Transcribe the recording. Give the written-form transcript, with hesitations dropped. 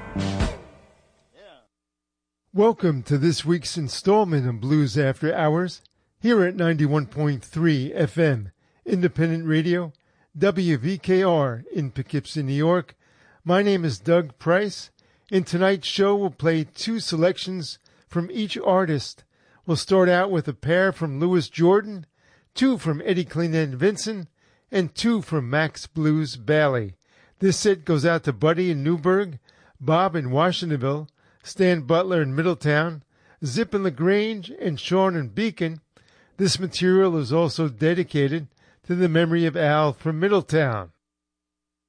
Welcome to this week's installment of Blues After Hours, here at 91.3 FM, Independent Radio, WVKR in Poughkeepsie, New York. My name is Doug Price. In tonight's show, we'll play two selections from each artist. We'll start out with a pair from Louis Jordan, two from Eddie Clean Vincent, and two from Max Blues Bailey. This set goes out to Buddy in Newburgh, Bob in Washingtonville, Stan Butler in Middletown, Zip in LaGrange, and Sean in Beacon. This material is also dedicated to the memory of Al from Middletown.